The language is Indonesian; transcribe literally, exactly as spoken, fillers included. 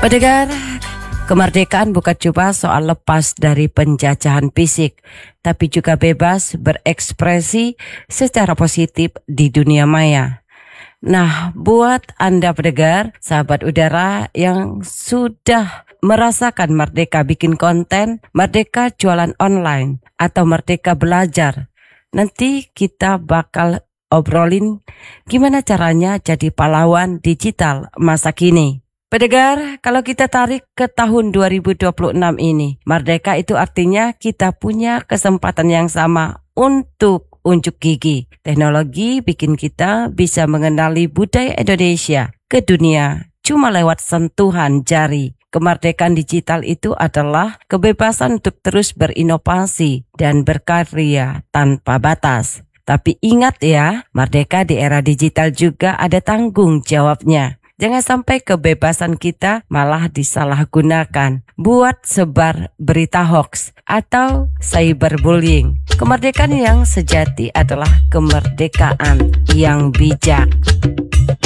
Pendengar, kemerdekaan bukan cuma soal lepas dari penjajahan fisik, tapi juga bebas berekspresi secara positif di dunia maya. Nah, buat Anda pendengar, sahabat udara yang sudah merasakan merdeka bikin konten, merdeka jualan online, atau merdeka belajar, nanti kita bakal obrolin gimana caranya jadi pahlawan digital masa kini. Pendengar, kalau kita tarik ke tahun dua ribu dua puluh enam ini, merdeka itu artinya kita punya kesempatan yang sama untuk unjuk gigi. Teknologi bikin kita bisa mengenali budaya Indonesia ke dunia cuma lewat sentuhan jari. Kemerdekaan digital itu adalah kebebasan untuk terus berinovasi dan berkarya tanpa batas. Tapi ingat ya, merdeka di era digital juga ada tanggung jawabnya. Jangan sampai kebebasan kita malah disalahgunakan buat sebar berita hoax atau cyberbullying. Kemerdekaan yang sejati adalah kemerdekaan yang bijak.